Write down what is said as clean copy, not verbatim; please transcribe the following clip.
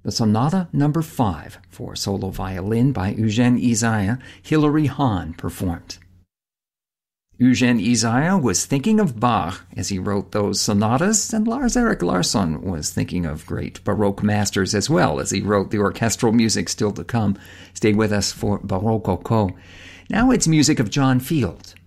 The Sonata Number 5 for solo violin by Eugène Ysaÿe, Hilary Hahn performed. Eugène Ysaÿe was thinking of Bach as he wrote those sonatas, and Lars-Erik Larsson was thinking of great Baroque masters as well as he wrote the orchestral music still to come. Stay with us for Baroque. Now it's music of John Field.